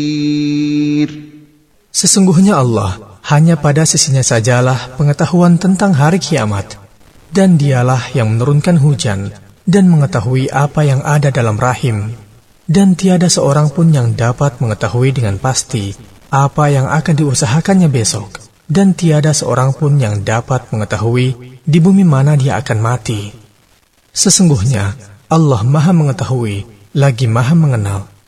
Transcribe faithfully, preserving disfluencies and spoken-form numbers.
Sesungguhnya Allah, hanya pada sisinya sajalah pengetahuan tentang hari kiamat, dan dialah yang menurunkan hujan dan mengetahui apa yang ada dalam rahim, dan tiada seorang pun yang dapat mengetahui dengan pasti apa yang akan diusahakannya besok, dan tiada seorang pun yang dapat mengetahui di bumi mana dia akan mati. Sesungguhnya Allah Maha Mengetahui lagi Maha Mengenal.